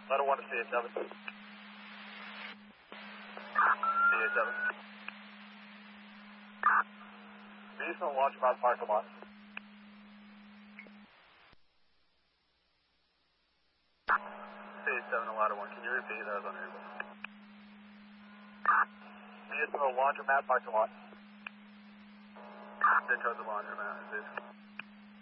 Ladder 1 to CA7. CA7. Beast on launch about parking lot. CA7 to ladder 1, can you repeat? That was unable. Beast on the laundromat parking lot. Then towards the laundromat, please.